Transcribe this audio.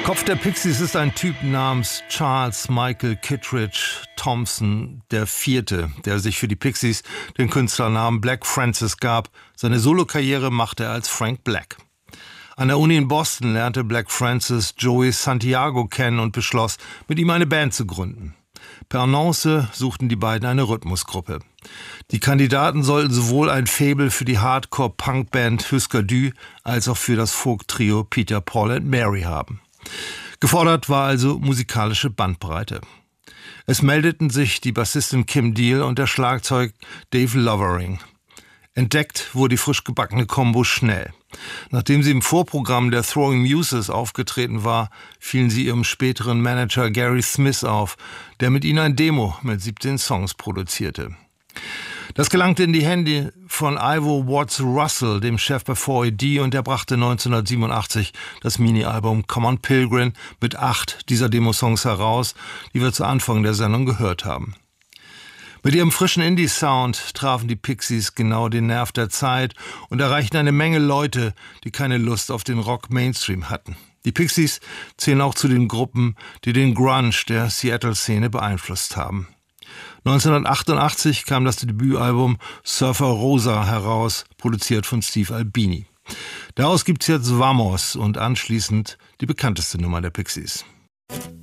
Kopf der Pixies ist ein Typ namens Charles Michael Kittredge Thompson IV., der sich für die Pixies den Künstlernamen Black Francis gab. Seine Solokarriere machte er als Frank Black. An der Uni in Boston lernte Black Francis Joey Santiago kennen und beschloss, mit ihm eine Band zu gründen. Per Annonce suchten die beiden eine Rhythmusgruppe. Die Kandidaten sollten sowohl ein Faible für die Hardcore-Punk-Band Husker Du als auch für das Folk-Trio Peter, Paul and Mary haben. Gefordert war also musikalische Bandbreite. Es meldeten sich die Bassistin Kim Deal und der Schlagzeug Dave Lovering. Entdeckt wurde die frisch gebackene Combo schnell. Nachdem sie im Vorprogramm der Throwing Muses aufgetreten war, fielen sie ihrem späteren Manager Gary Smith auf, der mit ihnen ein Demo mit 17 Songs produzierte. Das gelangte in die Hände von Ivo Watts Russell, dem Chef bei 4AD, und er brachte 1987 das Mini-Album Come on Pilgrim mit 8 dieser Demosongs heraus, die wir zu Anfang der Sendung gehört haben. Mit ihrem frischen Indie-Sound trafen die Pixies genau den Nerv der Zeit und erreichten eine Menge Leute, die keine Lust auf den Rock-Mainstream hatten. Die Pixies zählen auch zu den Gruppen, die den Grunge der Seattle-Szene beeinflusst haben. 1988 kam das Debütalbum Surfer Rosa heraus, produziert von Steve Albini. Daraus gibt's jetzt Vamos und anschließend die bekannteste Nummer der Pixies.